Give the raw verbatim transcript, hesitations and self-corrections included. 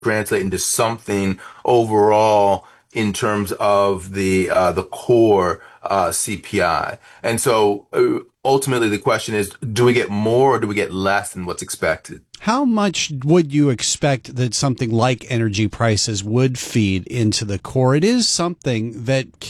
translate into something overall in terms of the uh, the core uh, C P I. And so uh, ultimately the question is, do we get more or do we get less than what's expected? How much would you expect that something like energy prices would feed into the core? It is something that